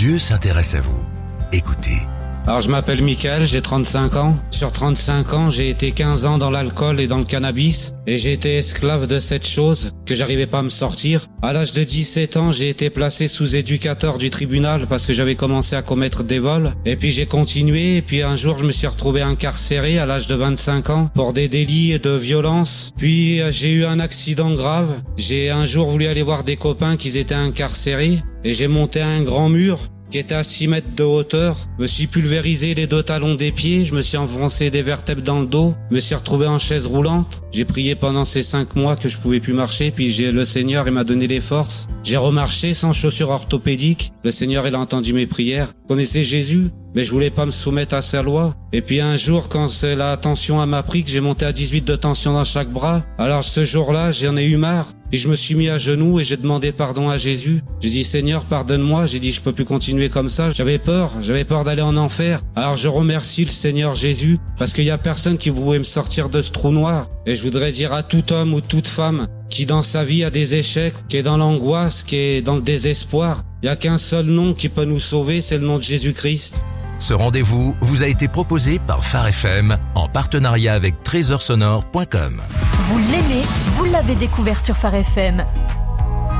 Dieu s'intéresse à vous. Écoutez. Alors je m'appelle Michael, j'ai 35 ans. Sur 35 ans, j'ai été 15 ans dans l'alcool et dans le cannabis. Et j'ai été esclave de cette chose que j'arrivais pas à me sortir. À l'âge de 17 ans, j'ai été placé sous éducateur du tribunal parce que j'avais commencé à commettre des vols. Et puis j'ai continué et puis un jour je me suis retrouvé incarcéré à l'âge de 25 ans pour des délits de violence. Puis j'ai eu un accident grave. J'ai un jour voulu aller voir des copains qui étaient incarcérés et j'ai monté un grand mur qui était à 6 mètres de hauteur, me suis pulvérisé les 2 talons des pieds, je me suis enfoncé des vertèbres dans le dos, me suis retrouvé en chaise roulante. J'ai prié pendant ces 5 mois que je pouvais plus marcher, puis le Seigneur, il m'a donné les forces. J'ai remarché sans chaussures orthopédiques. Le Seigneur, il a entendu mes prières. Vous connaissez Jésus? Mais je voulais pas me soumettre à sa loi. Et puis un jour, quand la tension m'a pris, que j'ai monté à 18 de tension dans chaque bras, alors ce jour-là, j'en ai eu marre. Et je me suis mis à genoux et j'ai demandé pardon à Jésus. J'ai dit, Seigneur, pardonne-moi. J'ai dit, je peux plus continuer comme ça. J'avais peur d'aller en enfer. Alors je remercie le Seigneur Jésus, parce qu'il y a personne qui pouvait me sortir de ce trou noir. Et je voudrais dire à tout homme ou toute femme qui dans sa vie a des échecs, qui est dans l'angoisse, qui est dans le désespoir, il y a qu'un seul nom qui peut nous sauver, c'est le nom de Jésus-Christ. Ce rendez-vous vous a été proposé par Phare FM en partenariat avec trésorsonore.com. Vous l'aimez, vous l'avez découvert sur Phare FM.